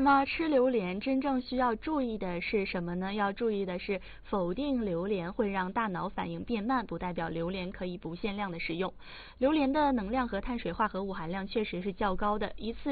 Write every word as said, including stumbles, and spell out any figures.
么吃榴莲真正需要注意的是什么呢？要注意的是，否定榴莲会让大脑反应变慢，不代表榴莲可以不限量的食用。榴莲的能量和碳水化合物含量确实是较高的，一次